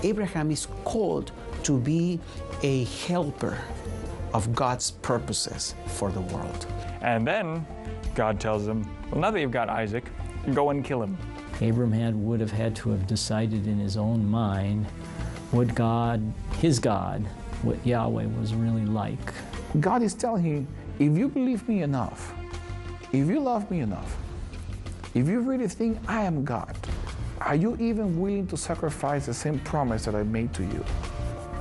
Abraham is called to be a helper of God's purposes for the world. And then God tells him, well, now that you've got Isaac, go and kill him. Abraham would have had to have decided in his own mind what God, his God, what Yahweh was really like. God is telling him, if you believe me enough, if you love me enough, if you really think I am God, are you even willing to sacrifice the same promise that I made to you?